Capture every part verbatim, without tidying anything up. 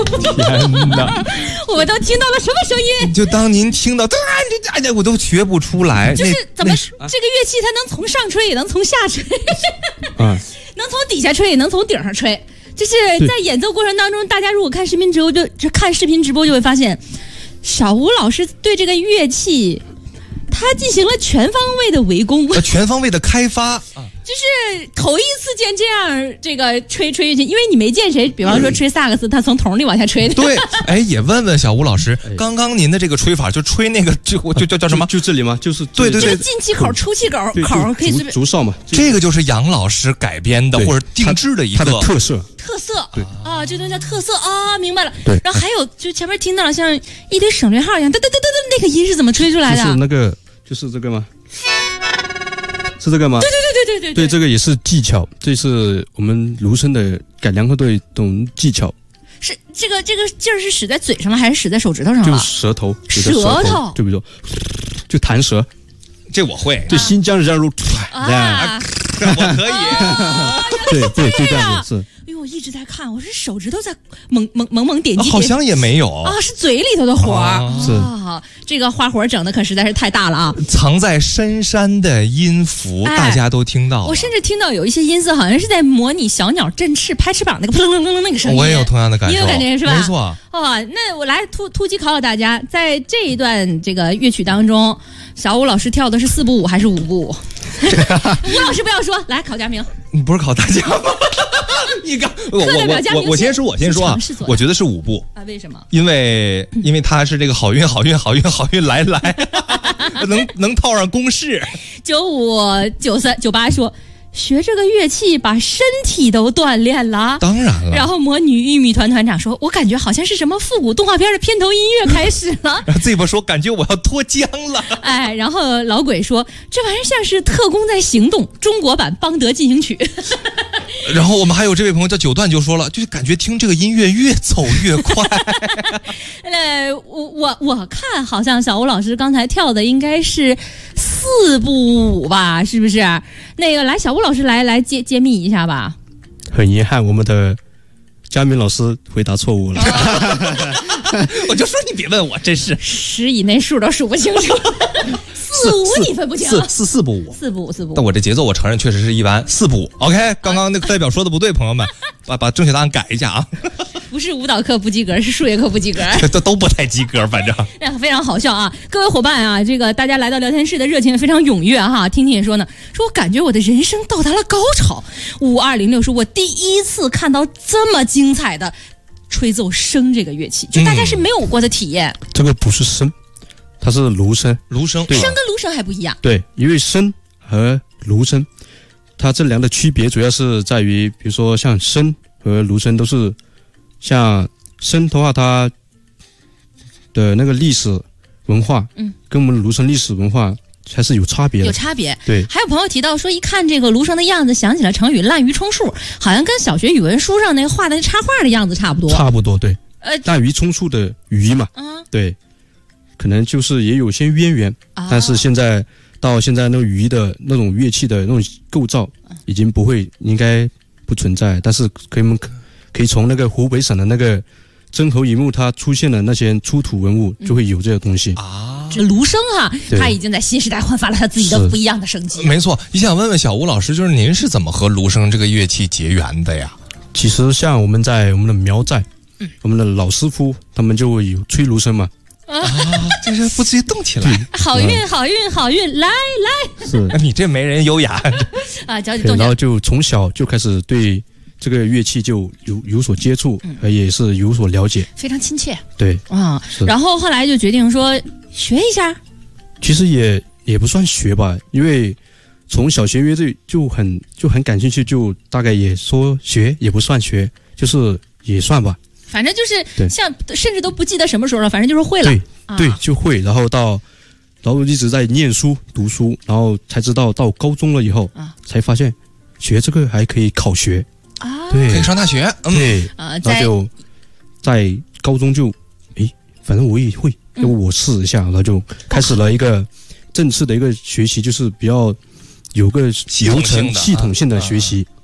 天哪！ 我们都听到了什么声音？ 就当您听到，哎呀，我都学不出来。 就是怎么这个乐器它能从上吹，也能从下吹，啊，能从底下吹，也能从顶上吹。就是在演奏过程当中，大家如果看视频直播，就就看视频直播就会发现，小吴老师对这个乐器，他进行了全方位的围攻， 全方位的开发。 就是头一次见这样这个吹吹乐器，因为你没见谁，比方说吹萨克斯，他从筒里往下吹的。 对，哎，也问问小吴老师，刚刚您的这个吹法，就吹那个就就就叫什么？ 就这里吗？就是对对对， 进气口、出气口口可以随便。 竹哨嘛， 这个就是杨老师改编的或者定制的一个它的特色。 特色，对啊，这东西叫特色啊，明白了。对，然后还有就前面听到了像一堆省略号一样，哒哒哒哒哒，那个音是怎么吹出来的？ 就是那个，就是这个吗？是这个吗？ 对对对对对对对，这个也是技巧，这是我们芦笙的改良后的一种技巧。 是这个这个劲儿是使在嘴上了，还是使在手指头上了？ 就舌头， 舌头， 就比如说，就弹舌， 这我会。 对，新疆人这样如啊， 我可以。 对对，就这样子是。 因为我一直在看，我是手指头在猛猛猛猛点击， 好像也没有啊，是嘴里头的活儿。 是啊，这个花活整的可实在是太大了啊！ 藏在深山的音符，大家都听到。 我甚至听到有一些音色，好像是在模拟小鸟振翅、拍翅膀那个扑棱棱棱那个声音。 我也有同样的感受， 你有感觉是吧？ 没错。 哦，那我来突突击考考大家，在这一段这个乐曲当中，小吴老师跳的是四步舞还是五步舞？吴老师不要说，来考佳明。 你不是考大家吗？你刚我我我我先说，我先说啊，我觉得是五步啊。为什么？ 因为因为他是这个好运好运好运好运来来，能能套上公式。 九五九三九八说。学这个乐器把身体都锻炼了， 当然了。 然后魔女玉米团团长说：“我感觉好像是什么复古动画片的片头音乐开始了。” 然后这波说：“感觉我要脱缰了。” 哎，然后老鬼说：“这玩意儿像是特工在行动，中国版邦德进行曲。” 然后我们还有这位朋友叫九段就说了，就是感觉听这个音乐越走越快。 呃，我我我看好像小吴老师刚才跳的应该是四步舞吧，是不是？那个来，小吴老师来来揭揭秘一下吧。 很遗憾，我们的佳明老师回答错误了。 我就说你别问我，真是十以内数都数不清楚。四五你分不清， 四四四步舞， 四步舞四步舞。 但我这节奏我承认确实是一般，四步。OK， 刚刚那个代表说的不对，朋友们，把把正确答案改一下啊。 不是舞蹈课不及格，是数学课不及格， 都都不太及格，反正。 那非常好笑啊！各位伙伴啊，这个大家来到聊天室的热情非常踊跃哈。听听也说呢，说我感觉我的人生到达了高潮。五二零六说，我第一次看到这么精彩的吹奏笙这个乐器，就大家是没有过的体验。 嗯、这个不是笙。它是芦笙， 芦笙， 笙跟芦笙还不一样。 对，因为笙和芦笙，它这两个区别主要是在于，比如说像笙和芦笙都是，像笙的话，它的那个历史文化，嗯，跟我们芦笙历史文化还是有差别的。 有差别。 对。 还有朋友提到说，一看这个芦笙的样子，想起了成语滥竽充数，好像跟小学语文书上那画的插画的样子差不多。 差不多，对。呃，滥竽充数的竽嘛，嗯，对。可能就是也有些渊源，啊、但是现在到现在那个竽的那种乐器的那种构造已经不会，应该不存在。但是可以可以从那个湖北省的那个曾侯乙墓，它出现的那些出土文物，就会有这个东西啊。这芦笙啊，它已经在新时代焕发了它自己的不一样的生机。 没错，你想问问小吴老师，就是您是怎么和芦笙这个乐器结缘的呀？ 其实像我们在我们的苗寨，嗯、我们的老师傅他们就会有吹芦笙嘛。 啊，就是不至于动起来。 好运，好运，好运，来来。 是， 你这没人优雅啊，脚底动。 然后就从小就开始对这个乐器就有有所接触，嗯，也是有所了解， 非常亲切。 对啊，然后后来就决定说学一下。 其实也也不算学吧，因为从小学乐队就很就很感兴趣，就大概也说学也不算学，就是也算吧。 反正就是像，甚至都不记得什么时候了，反正就是会了。 对、啊、对，就会。然后到，然后一直在念书读书，然后才知道到高中了以后，啊、才发现学这个还可以考学啊， 对， 可以上大学。 嗯、对啊，然后就在高中就，诶，反正我也会，要不我试一下，然后就开始了一个正式的一个学习，就是比较有个流程系统性的学习。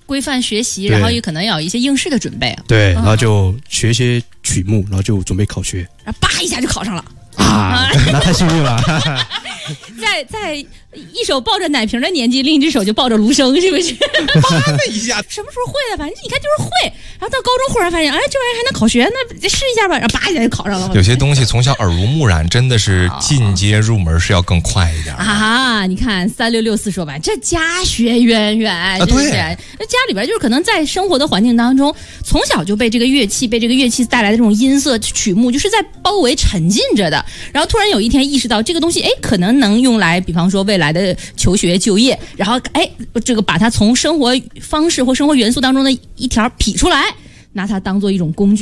规范学习，然后也可能要有一些应试的准备。 对，然后就学一些曲目，然后就准备考学， 然后叭一下就考上了啊，那太幸运了。 在在一手抱着奶瓶的年纪，另一只手就抱着芦笙，是不是？ 啪的一下， 什么时候会的？反正你看就是会。然后到高中忽然发现，哎，这玩意儿还能考学，那试一下吧。然后叭一下就考上了。 有些东西从小耳濡目染，真的是进阶入门是要更快一点啊！你看三六六四说吧，这家学渊源啊， 对， 那家里边就是可能在生活的环境当中，从小就被这个乐器、被这个乐器带来的这种音色曲目，就是在包围沉浸着的。然后突然有一天意识到这个东西，哎，可能能用来，比方说未来的求学、就业，然后哎，这个把它从生活方式或生活元素当中的一条劈出来，拿它当做一种工具。